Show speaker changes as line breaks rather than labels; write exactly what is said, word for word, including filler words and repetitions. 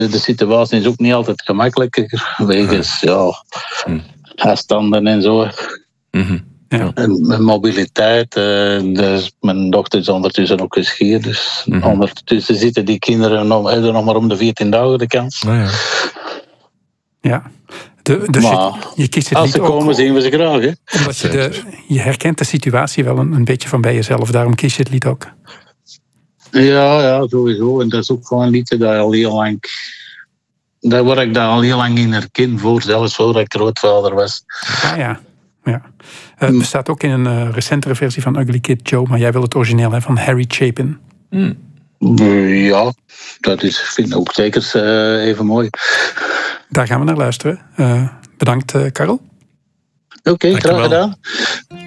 de situatie is ook niet altijd gemakkelijk. Wegens ja,
Mm.
afstanden en zo.
Mm-hmm.
Ja.
En mijn mobiliteit. Uh, dus mijn dochter is ondertussen ook gescheiden. Dus
Mm-hmm.
ondertussen zitten die kinderen nog, hebben nog maar om de veertien dagen de kans.
Nou ja.
Ja. De, dus
maar,
je, je kiest het
als
niet
ze komen,
ook,
zien we ze graag. Hè?
omdat je, de, je herkent de situatie wel een, een beetje van bij jezelf. Daarom kies je het lied ook.
Ja, ja, sowieso. En dat is ook gewoon een liedje dat al heel lang... Daar word ik daar al heel lang in herkend voor, zelfs voordat ik grootvader was.
Ah ja, ja. Uh, er staat ook in een uh, recentere versie van Ugly Kid Joe, maar jij wil het origineel, hè, van Harry Chapin.
Mm.
Uh, ja, dat is, vind ik ook zeker uh, even mooi.
Daar gaan we naar luisteren. Uh, bedankt, uh, Karel.
Oké, okay, graag gedaan.